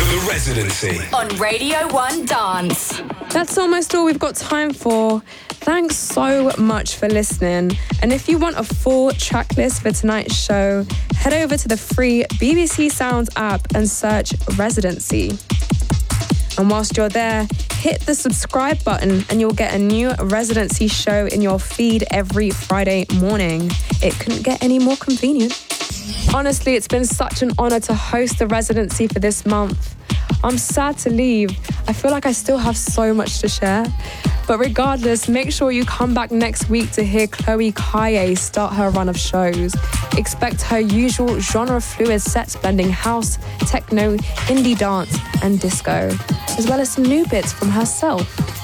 The Residency on Radio 1 Dance. That's almost all we've got time for. Thanks so much for listening. And if you want a full track list for tonight's show, head over to the free BBC Sounds app and search Residency. And whilst you're there, hit the subscribe button and you'll get a new Residency show in your feed every Friday morning. It couldn't get any more convenient. Honestly, it's been such an honour to host the Residency for this month. I'm sad to leave. I feel like I still have so much to share. But regardless, make sure you come back next week to hear Chloe Kaye start her run of shows. Expect her usual genre-fluid sets blending house, techno, indie dance and disco, as well as some new bits from herself.